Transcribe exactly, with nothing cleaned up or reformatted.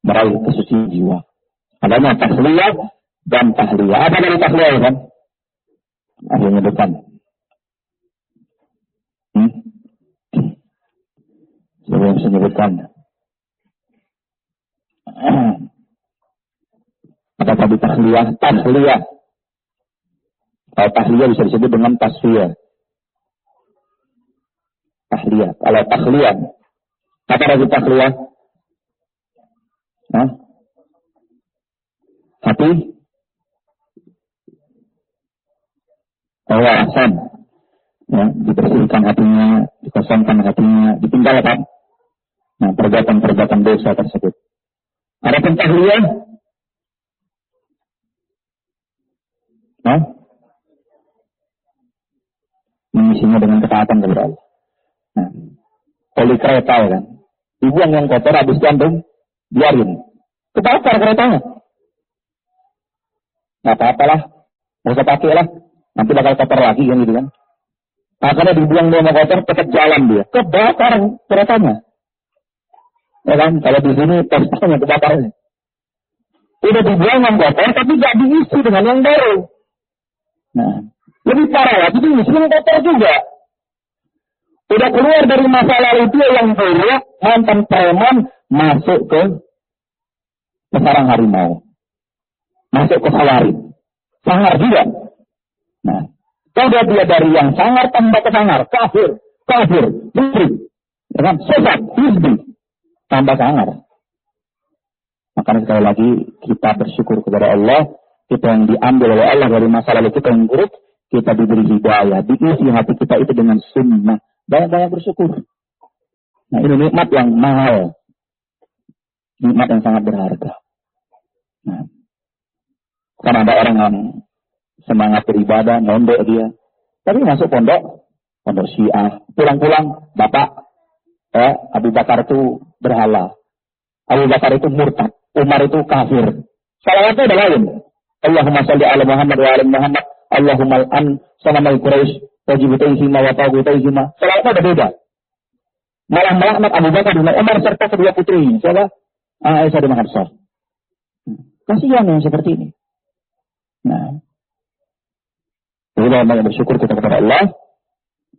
meraih kesucian jiwa. Adanya tahliyah dan tahliyah. Apa dari tahliyah kan? Akhirnya depan. Hmm? Siapa yang bisa menyebutkan? Apa tadi tahliyah? Tahliyah. Kalau tahliyah bisa disebut dengan tasfiyah. Tahliyah. Kalau tahliyah. Apa lagi tahliyah? Hah? Hati? Kawasan. Ya, dibersihkan hatinya, dikosongkan hatinya, ditinggalkan. Nah, perbuatan-perbuatan dosa tersebut. Ada tahliyah? Nah, mengisinya dengan ketaatan kepada Allah. Nah, poli kereta ya kan, dibuang yang kotor habis gantung, biarin, kebakar keretanya. Nggak apa-apalah, nggak usah pakai lah, nanti bakal kotor lagi kan gitu kan. Akhirnya dibuang dia yang kotor, tetap jalan dia, kebakar keretanya. Ya kan, kalau di sini pestanya kebakarnya. Udah dibuang yang kotor, tapi nggak diisi dengan yang baru. Nah, lebih parah lagi diisi yang kotor juga. Udah keluar dari masa lalu dia yang buruk, mantan preman, masuk ke sarang harimau. Masuk ke sawarin. Sangar juga. Nah, udah dia dari yang sangar tambah ke sangar. Kafir, kafir, musyrik. Ya kan? Sesat, hizbi. Tambah sangar. Makanya sekali lagi kita bersyukur kepada Allah. Kita yang diambil oleh Allah dari masa lalu kita yang buruk. Kita diberi hidayah. Diisi hati kita itu dengan sunnah. Banyak-banyak bersyukur. Nah, ini nikmat yang mahal. Nikmat yang sangat berharga. Nah, karena ada orang yang semangat beribadah, mondok dia. Tapi masuk pondok, pondok Syiah. Pulang-pulang, Bapak, eh, Abu Bakar itu berhala. Abu Bakar itu murtad. Umar itu kafir. Salawatnya udah lain. Allahumma salli ala Muhammad wa ala Muhammad. Allahumma al'an sanamai Quraisy. Wajibutaihima wa tawgutaihima. Salawatnya udah beda. Malah melaknat Abu Bakar dan Umar serta kedua putrinya. Siapa? Aisyah dan Hafsah. Kasihan yang seperti ini. Nah, kita banyak bersyukur kita kepada Allah.